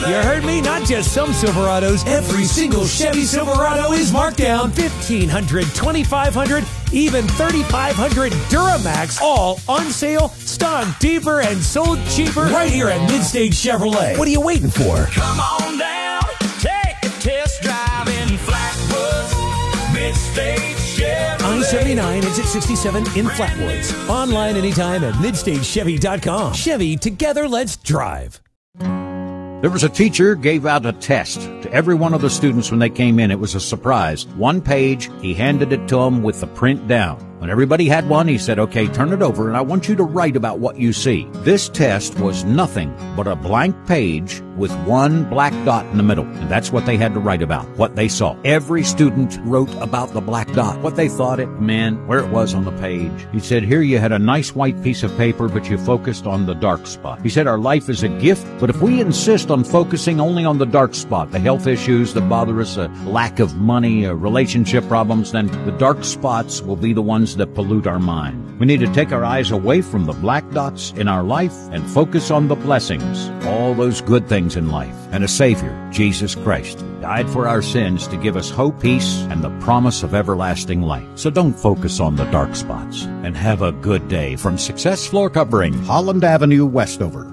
You heard me? Not just some Silverados. Every single Chevy Silverado is marked down. $1,500, $2,500, even $3,500 Duramax. All on sale, stung deeper, and sold cheaper right here at Midstage Chevrolet. What are you waiting for? Come on down, take a test drive in Flatwoods. Midstage Chevrolet. I-79 exit 67 in Flatwoods. Online anytime at MidstageChevy.com. Chevy, together let's drive. There was a teacher gave out a test to every one of the students when they came in. It was a surprise. One page, he handed it to them with the print down. When everybody had one, he said, okay, turn it over, and I want you to write about what you see. This test was nothing but a blank page with one black dot in the middle, and that's what they had to write about, what they saw. Every student wrote about the black dot, what they thought it meant, where it was on the page. He said, here you had a nice white piece of paper, but you focused on the dark spot. He said, our life is a gift, but if we insist on focusing only on the dark spot, the health issues that bother us, a lack of money, relationship problems, then the dark spots will be the ones that pollute our mind. We need to take our eyes away from the black dots in our life and focus on the blessings, all those good things in life, and a Savior, Jesus Christ, who died for our sins to give us hope, peace, and the promise of everlasting life. So don't focus on the dark spots, and have a good day. From Success Floor Covering, Holland Avenue, Westover.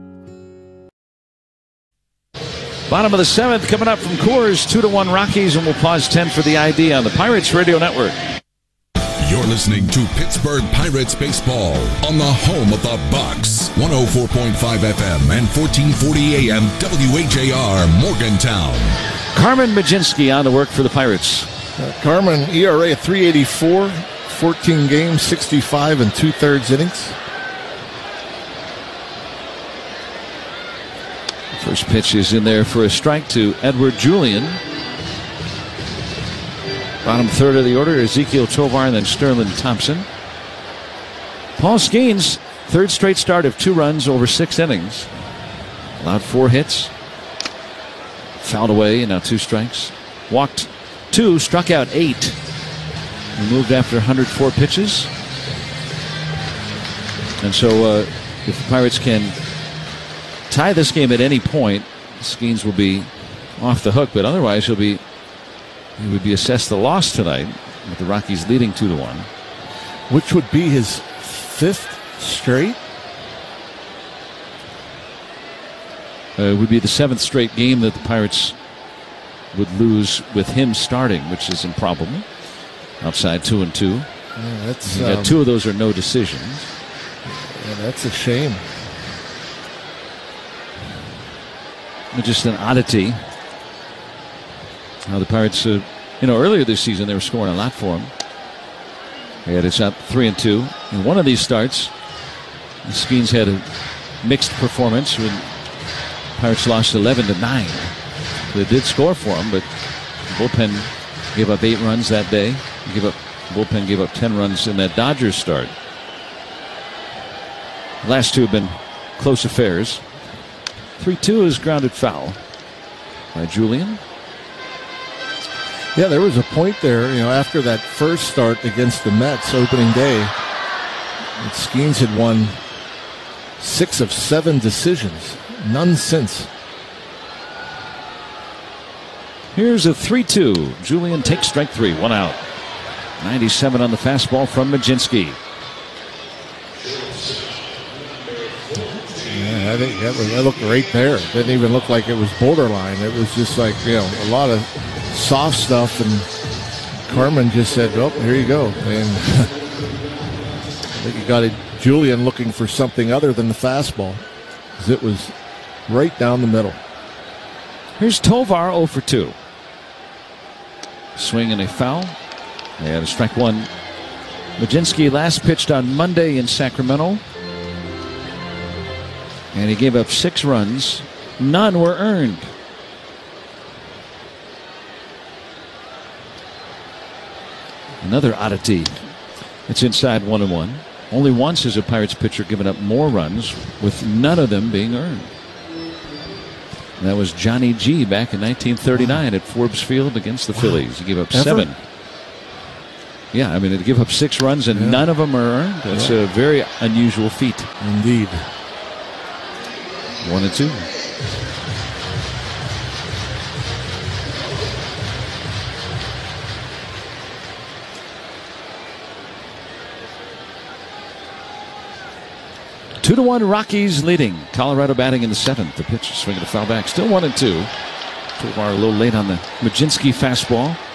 Bottom of the seventh coming up from Coors, 2-1 Rockies, and we'll pause 10 for the ID on the Pirates Radio Network. You're listening to Pittsburgh Pirates baseball on the home of the Bucks. 104.5 FM and 1440 AM WHAR Morgantown. Carmen Mlodzinski on the work for the Pirates. Carmen, ERA of 3.84, 14 games, 65 and 2/3 innings. First pitch is in there for a strike to Edouard Julien. Bottom third of the order, Ezequiel Tovar and then Sterling Thompson. Paul Skeens, third straight start of 2 runs over 6 innings. Allowed 4 hits. Fouled away, and now 2 strikes. Walked 2, struck out 8. He moved after 104 pitches. And so if the Pirates can tie this game at any point, Skeens will be off the hook, but otherwise he would be assessed the loss tonight with the Rockies leading 2-1. Which would be his 5th straight? It would be the 7th straight game that the Pirates would lose with him starting, which is improbable. Outside 2-2. Yeah, that's, you got 2 of those are no decisions. Yeah, that's a shame. Just an oddity. Now the Pirates, earlier this season they were scoring a lot for him. It's up 3-2. In one of these starts, the Skeens had a mixed performance when Pirates lost 11-9. They did score for him, but the bullpen gave up 8 runs that day. The bullpen gave up 10 runs in that Dodgers start. The last 2 have been close affairs. 3-2 is grounded foul by Julien. Yeah, there was a point there, after that first start against the Mets opening day, Skeens had won 6 of 7 decisions. None since. Here's a 3-2. Julien takes strike 3, 1 out. 97 on the fastball from Mlodzinski. Yeah, I think that looked right there. It didn't even look like it was borderline. It was just like, a lot of soft stuff, and Carmen just said, oh, here you go. And I think you got Julien looking for something other than the fastball, because it was right down the middle. Here's Tovar 0 for 2. Swing and a foul. And strike 1. Mlodzinski last pitched on Monday in Sacramento. And he gave up 6 runs. None were earned. Another oddity. It's inside 1-1. Only once has a Pirates pitcher given up more runs, with none of them being earned. And that was Johnny G back in 1939 at Forbes Field against the Phillies. He gave up 7. Yeah, to give up 6 runs and none of them are earned. That's a very unusual feat. Indeed. 1-2. 2-1 Rockies leading. Colorado batting in the 7th. The pitch swinging a foul back. Still 1-2. Tovar a little late on the Majinski fastball.